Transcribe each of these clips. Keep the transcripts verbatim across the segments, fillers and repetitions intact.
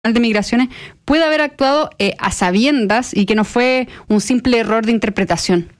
de Migraciones puede haber actuado eh, a sabiendas y que no fue un simple error de interpretación?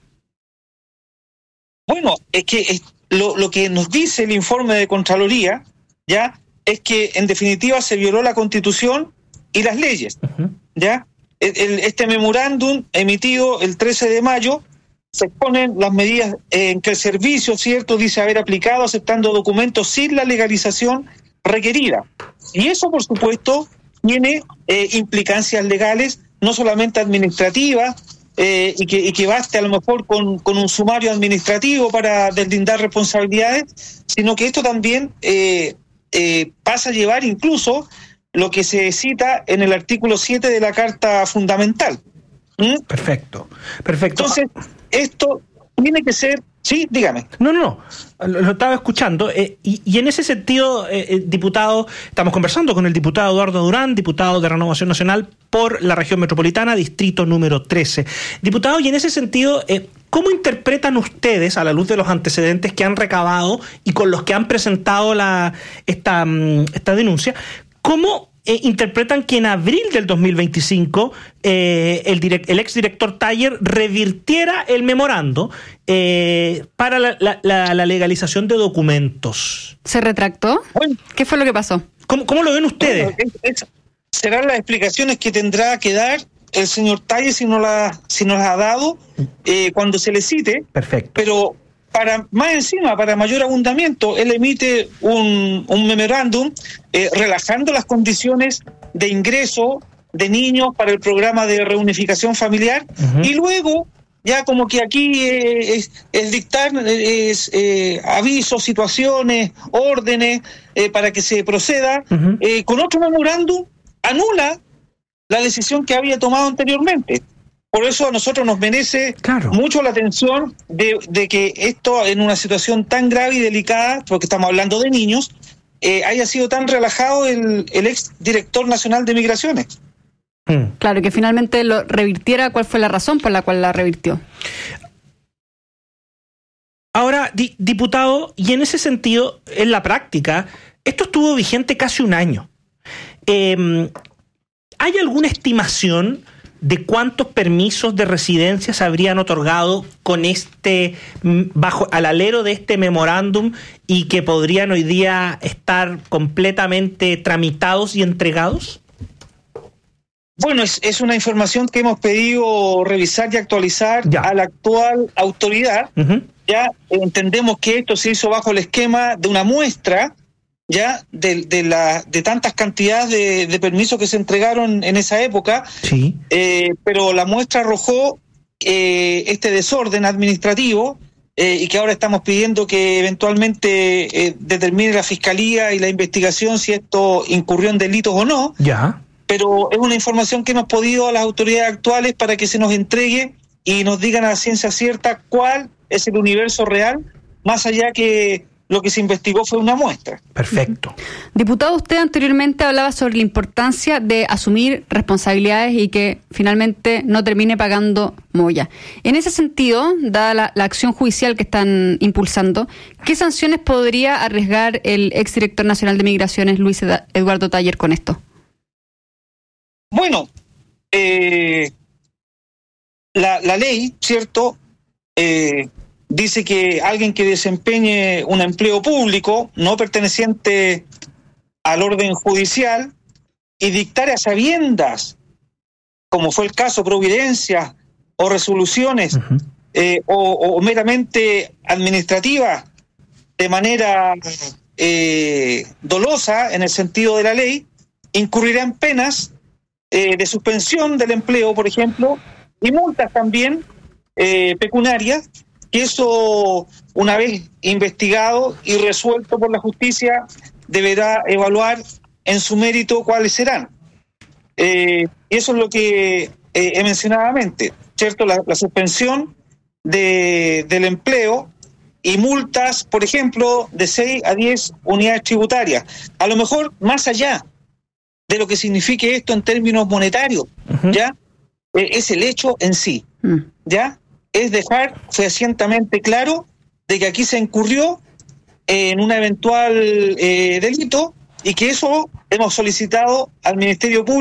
Bueno, es que es, lo, lo que nos dice el informe de Contraloría, ya, es que en definitiva se violó la Constitución y las leyes, uh-huh. ya. El, el, este memorándum emitido el trece de mayo se exponen las medidas en que el servicio, cierto, dice haber aplicado aceptando documentos sin la legalización requerida. Y eso, por supuesto, tiene eh, implicancias legales, no solamente administrativas, eh, y, que, y que baste a lo mejor con, con un sumario administrativo para deslindar responsabilidades, sino que esto también eh, eh, pasa a llevar incluso lo que se cita en el artículo siete de la Carta Fundamental. ¿Mm? Perfecto, perfecto. Entonces, esto tiene que ser... Sí, dígame. No, no, no, lo, lo estaba escuchando. Eh, y, y en ese sentido, eh, eh, diputado, estamos conversando con el diputado Eduardo Durán, diputado de Renovación Nacional por la región metropolitana, distrito número trece. Diputado, y en ese sentido, eh, ¿cómo interpretan ustedes, a la luz de los antecedentes que han recabado y con los que han presentado la esta, esta denuncia, cómo Eh, interpretan que en abril del dos mil veinticinco eh, el, direct, el exdirector Taller revirtiera el memorando eh, para la, la, la legalización de documentos? ¿Se retractó? Bueno, ¿qué fue lo que pasó? ¿Cómo, cómo lo ven ustedes? Bueno, es, es, serán las explicaciones que tendrá que dar el señor Taller si no la, si nos las ha dado eh, cuando se le cite. Perfecto. Pero para más encima, para mayor abundamiento, él emite un, un memorándum eh, relajando las condiciones de ingreso de niños para el programa de reunificación familiar, uh-huh. y luego ya como que aquí eh, es, es dictar es, eh, avisos, situaciones, órdenes eh, para que se proceda, uh-huh. eh, con otro memorándum anula la decisión que había tomado anteriormente. Por eso a nosotros nos merece claro. mucho la atención de, de que esto, en una situación tan grave y delicada, porque estamos hablando de niños, eh, haya sido tan relajado el, el ex director nacional de Migraciones. Mm. Claro, que finalmente lo revirtiera. ¿Cuál fue la razón por la cual la revirtió? Ahora, di, diputado, y en ese sentido, en la práctica, esto estuvo vigente casi un año. Eh, ¿Hay alguna estimación de cuántos permisos de residencia se habrían otorgado con este, bajo al alero de este memorándum, y que podrían hoy día estar completamente tramitados y entregados? Bueno, es, es una información que hemos pedido revisar y actualizar ya. a la actual autoridad. Uh-huh. Ya entendemos que esto se hizo bajo el esquema de una muestra ya de, de, la, de tantas cantidades de, de permisos que se entregaron en esa época, sí. eh, pero la muestra arrojó eh, este desorden administrativo eh, y que ahora estamos pidiendo que eventualmente eh, determine la Fiscalía y la investigación si esto incurrió en delitos o no. Ya. Pero es una información que hemos podido a las autoridades actuales para que se nos entregue y nos digan a la ciencia cierta cuál es el universo real, más allá que lo que se investigó fue una muestra. Perfecto. Diputado, usted anteriormente hablaba sobre la importancia de asumir responsabilidades y que finalmente no termine pagando moya. En ese sentido, dada la, la acción judicial que están impulsando, ¿qué sanciones podría arriesgar el exdirector nacional de Migraciones, Luis Eduardo Taller, con esto? Bueno, eh, la, la ley, ¿cierto?, eh, dice que alguien que desempeñe un empleo público no perteneciente al orden judicial y dictare a sabiendas, como fue el caso, providencias o resoluciones uh-huh. eh, o, o meramente administrativas de manera eh, dolosa en el sentido de la ley, incurrirá en penas eh, de suspensión del empleo, por ejemplo, y multas también eh, pecuniarias, que eso, una vez investigado y resuelto por la justicia, deberá evaluar en su mérito cuáles serán. Eh, y eso es lo que eh, he mencionado antes, ¿cierto? La, la suspensión de, del empleo y multas, por ejemplo, de seis a diez unidades tributarias. A lo mejor más allá de lo que signifique esto en términos monetarios, uh-huh. ¿ya? Eh, es el hecho en sí, uh-huh. ¿ya? Es dejar fehacientemente claro de que aquí se incurrió en un eventual eh, delito y que eso hemos solicitado al Ministerio Público